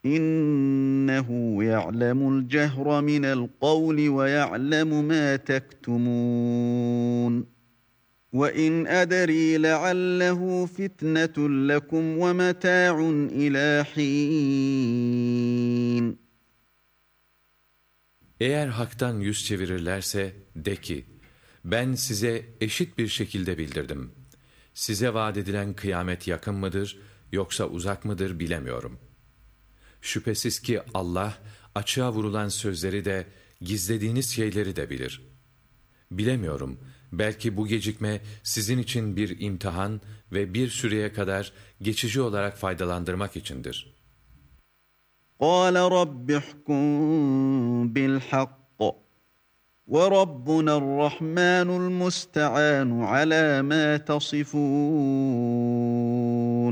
İnnehu ya'lemul cehra minel kavli ve ya'lemu ma tektumun. وَاِنْ اَدَرِي لَعَلَّهُ فِتْنَةٌ لَكُمْ وَمَتَاعٌ اِلَى حِينٍ. Eğer haktan yüz çevirirlerse de ki, ben size eşit bir şekilde bildirdim. Size vaat edilen kıyamet yakın mıdır, yoksa uzak mıdır bilemiyorum. Şüphesiz ki Allah, açığa vurulan sözleri de, gizlediğiniz şeyleri de bilir. Bilemiyorum, belki bu gecikme sizin için bir imtihan ve bir süreye kadar geçici olarak faydalandırmak içindir. قَالَ رَبِّ احْكُم بِالْحَقِّ وَرَبُّنَا الرَّحْمَنُ الْمُسْتَعَانُ عَلَى مَا تَصِفُونَ.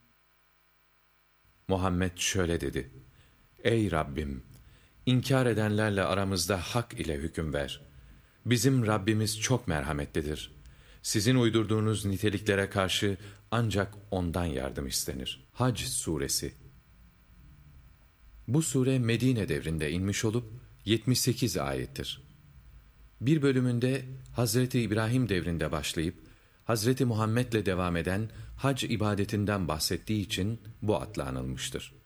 Muhammed şöyle dedi: Ey Rabbim! İnkar edenlerle aramızda hak ile hüküm ver. Bizim Rabbimiz çok merhametlidir. Sizin uydurduğunuz niteliklere karşı ancak ondan yardım istenir. Hac Suresi. Bu sure Medine devrinde inmiş olup 78 ayettir. Bir bölümünde Hazreti İbrahim devrinde başlayıp Hazreti Muhammed'le devam eden hac ibadetinden bahsettiği için bu adla anılmıştır.